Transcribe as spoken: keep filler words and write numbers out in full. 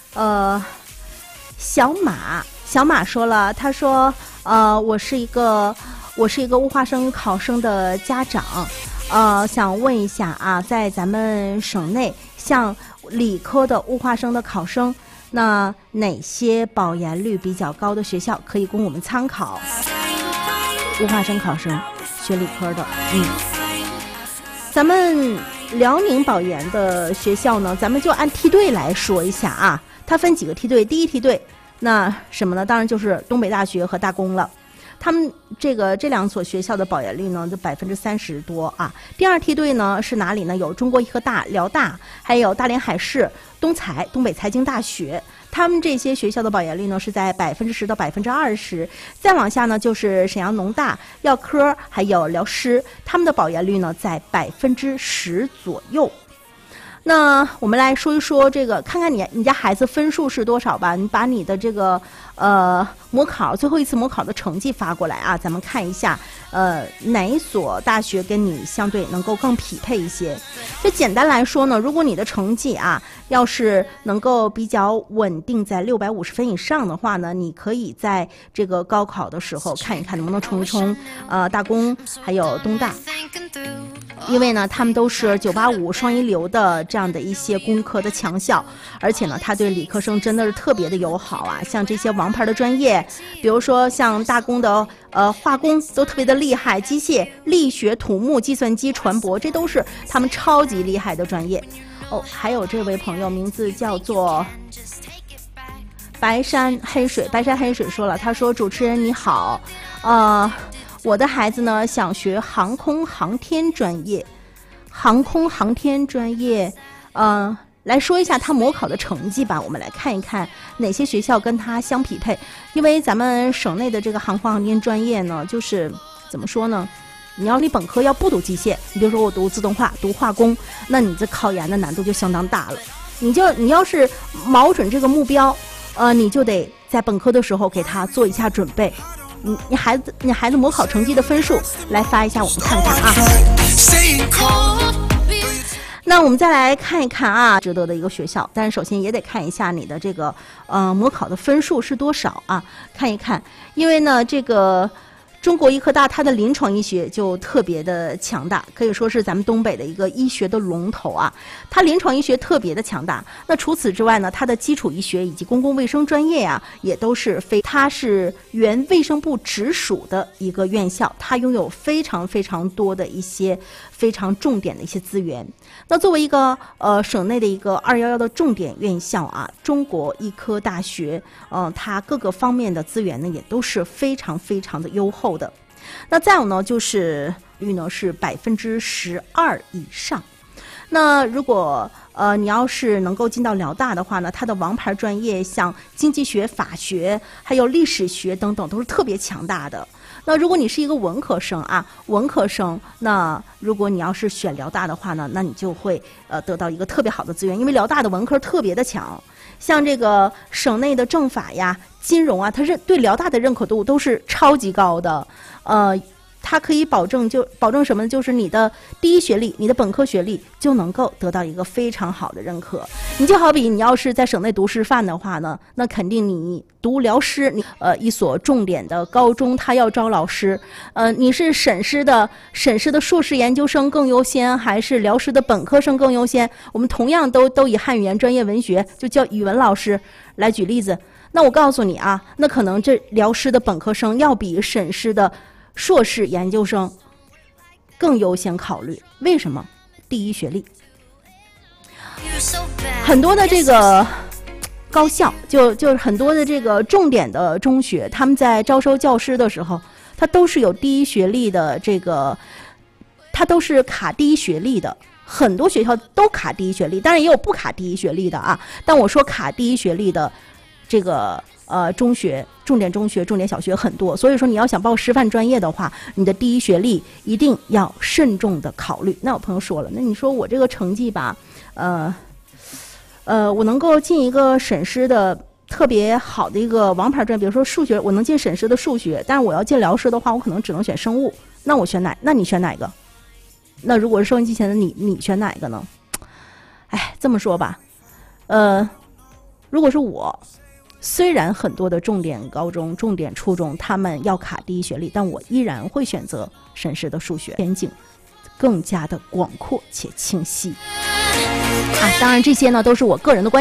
呃，小马，小马说了，他说，呃，我是一个我是一个物化生考生的家长，呃，想问一下啊，在咱们省内，像理科的物化生的考生，那哪些保研率比较高的学校可以供我们参考？物化生考生学理科的，嗯，咱们辽宁保研的学校呢，咱们就按梯队来说一下啊。它分几个梯队？第一梯队，那什么呢？当然就是东北大学和大工了。他们这个这两所学校的保研率呢，就百分之三十多啊。第二梯队呢是哪里呢？有中国医科大、辽大，还有大连海事、东财、东北财经大学。他们这些学校的保研率呢是在百分之十到百分之二十。再往下呢就是沈阳农大、药科还有辽师，他们的保研率呢在百分之十左右。那我们来说一说这个，看看你你家孩子分数是多少吧。你把你的这个呃模考最后一次模考的成绩发过来啊，咱们看一下呃哪一所大学跟你相对能够更匹配一些。就简单来说呢，如果你的成绩啊要是能够比较稳定在六百五十分以上的话呢，你可以在这个高考的时候看一看能不能冲一冲呃大工还有东大。因为呢他们都是九八五双一流的这样的一些工科的强校，而且呢他对理科生真的是特别的友好啊。像这些王牌的专业，比如说像大工的呃化工都特别的厉害，机械、力学、土木、计算机、船舶，这都是他们超级厉害的专业。哦，还有这位朋友名字叫做白山黑水，白山黑水说了，他说主持人你好，呃我的孩子呢想学航空航天专业，航空航天专业，呃，来说一下他模考的成绩吧。我们来看一看哪些学校跟他相匹配。因为咱们省内的这个航空航天专业呢，就是怎么说呢？你要你本科要不读机械，你比如说我读自动化、读化工，那你这考研的难度就相当大了。你就你要是瞄准这个目标，呃，你就得在本科的时候给他做一下准备。你你孩子你孩子模考成绩的分数来发一下，我们看看啊。那我们再来看一看啊，值得的一个学校，但是首先也得看一下你的这个呃模考的分数是多少啊，看一看，因为呢这个中国医科大它的临床医学就特别的强大，可以说是咱们东北的一个医学的龙头啊。它临床医学特别的强大。那除此之外呢，它的基础医学以及公共卫生专业啊，也都是非它是原卫生部直属的一个院校，它拥有非常非常多的一些非常重点的一些资源。那作为一个呃省内的一个二幺幺的重点院校啊，中国医科大学，嗯、呃，它各个方面的资源呢也都是非常非常的优厚的。那再有呢，就是率呢是百分之十二以上。那如果呃你要是能够进到辽大的话呢，它的王牌专业像经济学、法学还有历史学等等都是特别强大的。那如果你是一个文科生啊，文科生，那如果你要是选辽大的话呢，那你就会呃得到一个特别好的资源，因为辽大的文科特别的强，像这个省内的政法呀、金融啊，它是对辽大的认可度都是超级高的，呃。它可以保证就保证什么呢？就是你的第一学历，你的本科学历就能够得到一个非常好的认可。你就好比你要是在省内读师范的话呢，那肯定你读辽师，你呃一所重点的高中，他要招老师，呃你是省师的省师的硕士研究生更优先，还是辽师的本科生更优先？我们同样都都以汉语言专业文学就叫语文老师来举例子。那我告诉你啊，那可能这辽师的本科生要比省师的硕士研究生更优先考虑。为什么？第一学历。很多的这个高校，就就是很多的这个重点的中学，他们在招收教师的时候，他都是有第一学历的这个，他都是卡第一学历的。很多学校都卡第一学历，当然也有不卡第一学历的啊。但我说卡第一学历的这个呃中学、重点中学、重点小学很多，所以说你要想报师范专业的话，你的第一学历一定要慎重的考虑。那有朋友说了，那你说我这个成绩吧，呃呃，我能够进一个省师的特别好的一个王牌专业，比如说数学，我能进省师的数学，但是我要进辽师的话，我可能只能选生物。那我选哪？那你选哪个？那如果是收音机前的你，你选哪个呢？哎，这么说吧，呃， 如果是我，虽然很多的重点高中、重点初中他们要卡第一学历，但我依然会选择沈师的数学，前景更加的广阔且清晰。啊，当然这些呢都是我个人的观点。